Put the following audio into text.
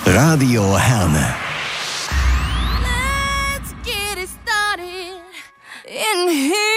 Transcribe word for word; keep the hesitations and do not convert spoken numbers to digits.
Radio Herne. Let's get it started in here.